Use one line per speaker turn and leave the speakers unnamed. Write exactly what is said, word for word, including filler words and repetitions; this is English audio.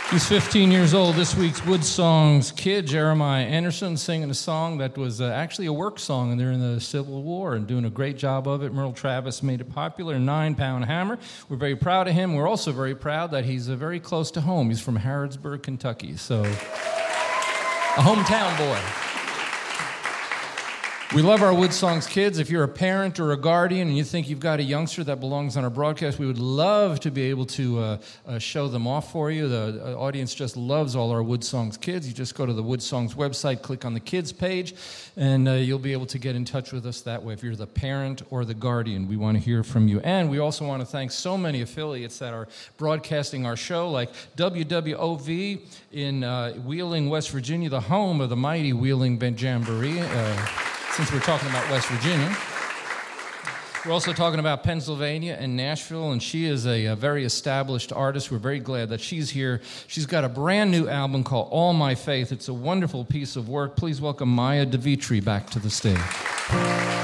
He's fifteen years old. This week's Wood Songs kid, Jeremiah Anderson, singing a song that was uh, actually a work song, and they're in the Civil War and doing a great job of it. Merle Travis made it popular, Nine Pound Hammer. We're very proud of him. We're also very proud that he's uh, very close to home. He's from Harrodsburg, Kentucky, so a hometown boy. We love our Wood Songs kids. If you're a parent or a guardian and you think you've got a youngster that belongs on our broadcast, we would love to be able to uh, uh, show them off for you. The uh, audience just loves all our Wood Songs kids. You just go to the Wood Songs website, click on the kids page, and uh, you'll be able to get in touch with us that way. If you're the parent or the guardian, we want to hear from you. And we also want to thank so many affiliates that are broadcasting our show, like W W O V in uh, Wheeling, West Virginia, the home of the mighty Wheeling Jamboree. Uh, Since we're talking about West Virginia. We're also talking about Pennsylvania and Nashville, and she is a, a very established artist. We're very glad that she's here. She's got a brand new album called All My Faith. It's a wonderful piece of work. Please welcome Maya DeVitri back to the stage.